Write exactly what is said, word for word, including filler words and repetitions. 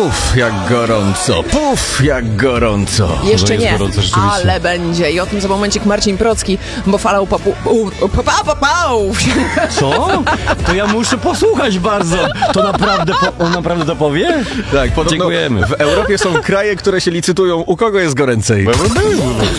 Puf, jak gorąco, puf, jak gorąco. Jeszcze jest nie, gorąco, rzeczywiście. ale będzie. I o tym za momencik Marcin Procki, bo falał papu... u- pa, pa, pa, pał. Co? To ja muszę posłuchać bardzo. To naprawdę, po, on naprawdę to powie? Tak, podobno Dziękujemy. w Europie są kraje, które się licytują, u kogo jest goręcej.